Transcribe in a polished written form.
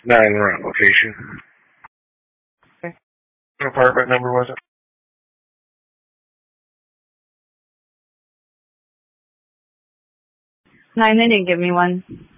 9 location. Okay. What apartment number was it? 9, they didn't give me one.